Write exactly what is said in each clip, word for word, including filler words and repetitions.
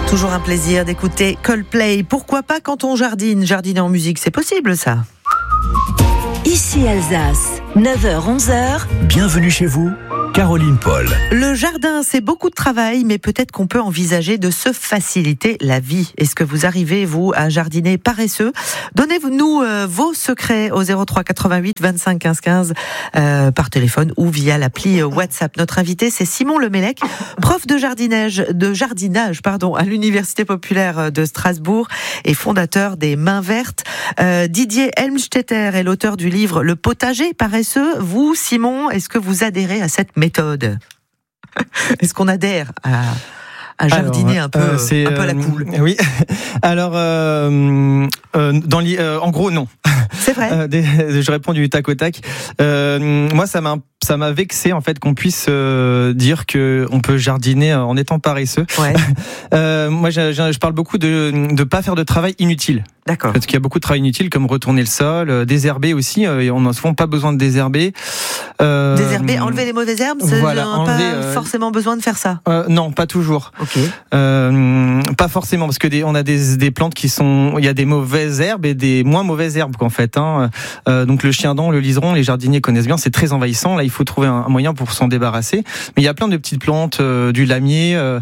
Toujours un plaisir d'écouter Coldplay. Pourquoi pas quand on jardine? Jardiner en musique, c'est possible ça. Ici Alsace, neuf heures onze heures. Bienvenue chez vous, Caroline Paul. Le jardin, c'est beaucoup de travail, mais peut-être qu'on peut envisager de se faciliter la vie. Est-ce que vous arrivez, vous, à jardiner paresseux? Donnez-nous euh, vos secrets au zéro trois quatre-vingt-huit vingt-cinq quinze quinze euh, par téléphone ou via l'appli WhatsApp. Notre invité, c'est Simon Lemellec, prof de jardinage, de jardinage pardon, à l'Université populaire de Strasbourg et fondateur des Mains Vertes. Euh, Didier Helmstetter est l'auteur du livre Le potager paresseux. Vous, Simon, est-ce que vous adhérez à cette méthode? Est-ce qu'on adhère à, à jardiner Alors, un peu, euh, un peu à la cool? euh, Oui. Alors, euh, euh, dans euh, en gros, non. C'est vrai. Euh, des, je réponds du tac au tac. Euh, moi, ça m'a ça m'a vexé en fait qu'on puisse euh, dire que on peut jardiner en étant paresseux. Ouais. euh, moi, je, je, je parle beaucoup de de pas faire de travail inutile. D'accord. Parce qu'il y a beaucoup de travail inutile, comme retourner le sol, euh, désherber aussi. Euh, et on n'a souvent pas besoin de désherber. Euh, Désherber, enlever les mauvaises herbes, c'est voilà, pas enlever, euh, forcément besoin de faire ça. Euh, non, pas toujours. Ok. Euh, pas forcément, parce que des, on a des, des plantes qui sont, il y a des mauvaises herbes et des moins mauvaises herbes qu'en fait. Hein. Euh, donc le chien-dent, le liseron, les jardiniers connaissent bien. C'est très envahissant. Là, il faut trouver un, un moyen pour s'en débarrasser. Mais il y a plein de petites plantes, euh, du lamier, euh,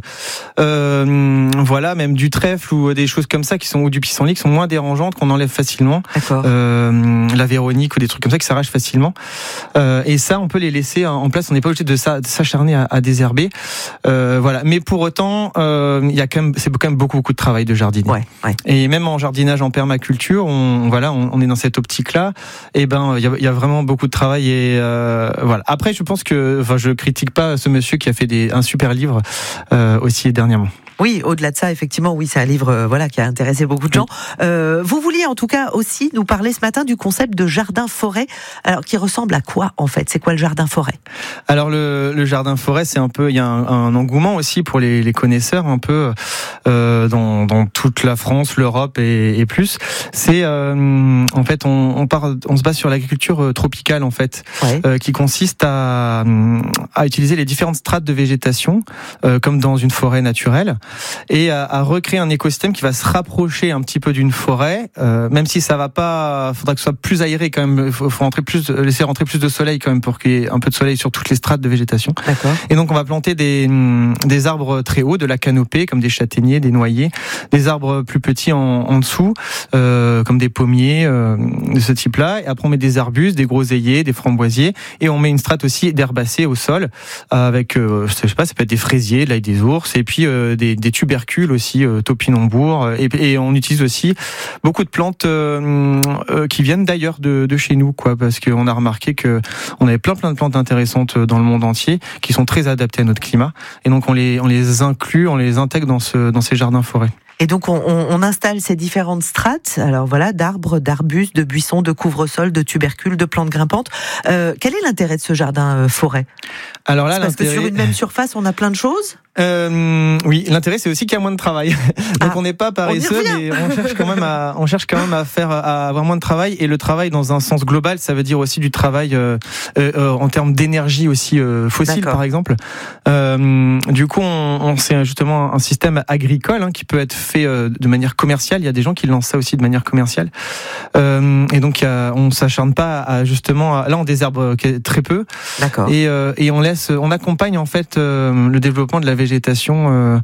euh, voilà, même du trèfle ou des choses comme ça qui sont ou du pissenlit qui sont moins dérangeantes, qu'on enlève facilement. D'accord. Euh, la véronique ou des trucs comme ça qui s'arrachent facilement. Euh, et ça, on peut les laisser en place. On n'est pas obligé de, ça, de s'acharner à, à désherber. Euh, voilà. Mais pour autant, euh, il y a quand même, c'est quand même beaucoup, beaucoup de travail de jardiner. Ouais, ouais. Et même en jardinage en permaculture, on, voilà, on, on est dans cette optique-là. Et ben, il y a, il y a vraiment beaucoup de travail. Et euh, voilà. Après, je pense que, enfin, je critique pas ce monsieur qui a fait des, un super livre euh, aussi dernièrement. Oui, au-delà de ça, effectivement, oui, c'est un livre, euh, voilà, qui a intéressé beaucoup de gens. Euh, vous vouliez en tout cas aussi nous parler ce matin du concept de jardin-forêt. Alors, qui ressemble à quoi en fait? C'est quoi le jardin-forêt? Alors le, le jardin-forêt, c'est un peu, il y a un, un engouement aussi pour les, les connaisseurs, un peu euh, dans, dans toute la France, l'Europe et, et plus. C'est euh, en fait, on, on part, on se base sur l'agriculture tropicale en fait, ouais. euh, qui consiste à, à utiliser les différentes strates de végétation, euh, comme dans une forêt naturelle. Et à, à recréer un écosystème qui va se rapprocher un petit peu d'une forêt, euh, même si ça va pas, faudra que ce soit plus aéré quand même. Faut, faut rentrer plus, laisser rentrer plus de soleil quand même pour qu'il y ait un peu de soleil sur toutes les strates de végétation. D'accord. Et donc on va planter des des arbres très hauts, de la canopée comme des châtaigniers, des noyers, des arbres plus petits en, en dessous, euh, comme des pommiers euh, de ce type-là. Et après on met des arbustes, des groseilliers, des framboisiers, et on met une strate aussi d'herbacées au sol avec, euh, je sais pas, ça peut être des fraisiers, de l'ail des ours, et puis euh, des des tubercules aussi, euh, topinambour, et, et on utilise aussi beaucoup de plantes euh, euh, qui viennent d'ailleurs de, de chez nous, quoi, parce qu'on a remarqué que on avait plein plein de plantes intéressantes dans le monde entier qui sont très adaptées à notre climat, et donc on les on les inclut, on les intègre dans ce dans ces jardins forêts. Et donc, on, on, on installe ces différentes strates, alors voilà, d'arbres, d'arbustes, de buissons, de couvre-sol, de tubercules, de plantes grimpantes. Euh, quel est l'intérêt de ce jardin euh, forêt? Alors là, c'est parce que sur une même surface, on a plein de choses? Euh, oui, l'intérêt c'est aussi qu'il y a moins de travail. Donc ah, on n'est pas paresseux, on mais on cherche quand même à, on cherche quand même à faire, à avoir moins de travail. Et le travail dans un sens global, ça veut dire aussi du travail euh, euh, en termes d'énergie aussi euh, fossile, D'accord. par exemple. Euh, du coup, on, on c'est justement un système agricole hein, qui peut être fait euh, de manière commerciale. Il y a des gens qui lancent ça aussi de manière commerciale. Euh, et donc, il y a, on s'acharne pas à justement, à, là on désherbe très peu. D'accord. Et, euh, et on laisse, on accompagne en fait euh, le développement de la végétation végétation euh,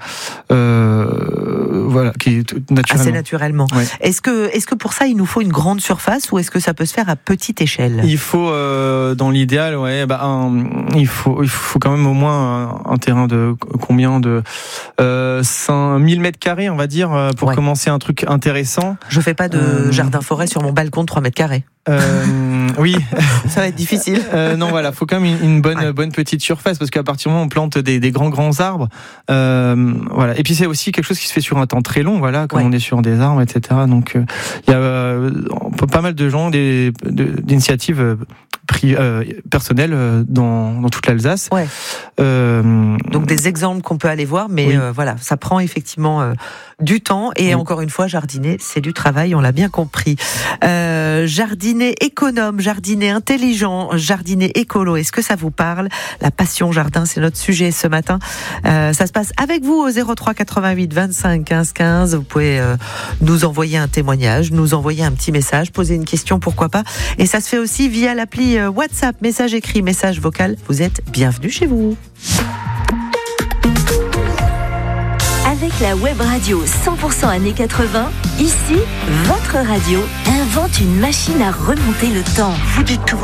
euh, voilà, qui est naturellement. Assez naturellement. Ouais. Est-ce que, est-ce que pour ça, il nous faut une grande surface ou est-ce que ça peut se faire à petite échelle? Il faut, euh, dans l'idéal, ouais, bah, un, il faut, il faut quand même au moins un, un terrain de combien de euh, cinq mille mètres carrés, on va dire, pour ouais. commencer un truc intéressant. Je fais pas de euh... jardin-forêt sur mon balcon de trois mètres carrés. Euh, oui, ça va être difficile. Euh, non, voilà, faut quand même une, une bonne, ouais. bonne petite surface parce qu'à partir du moment où on plante des, des grands grands arbres, euh, voilà. Et puis c'est aussi quelque chose qui se fait sur un temps très long, voilà, comme ouais. on est sur des arbres, et cetera. Donc il euh, y a euh, pas mal de gens, des de, d'initiatives pri- euh, personnels euh, dans, dans toute l'Alsace. Ouais. Euh, Donc des exemples qu'on peut aller voir, mais oui. euh, voilà, ça prend effectivement euh, du temps. Et oui. encore une fois, jardiner, c'est du travail, on l'a bien compris. Euh, jardiner économe, jardiner intelligent, jardiner écolo, est-ce que ça vous parle? La passion jardin, c'est notre sujet ce matin. Euh, ça se passe avec vous au zéro trois quatre-vingt-huit vingt-cinq quinze quinze. Vous pouvez euh, nous envoyer un témoignage, nous envoyer un petit message, poser une question, pourquoi pas. Et ça se fait aussi via l'appli WhatsApp, message écrit, message vocal. Vous êtes bienvenus chez vous. Avec la web radio cent pour cent années quatre-vingts, ici, votre radio invente une machine à remonter le temps. Vous dites que vous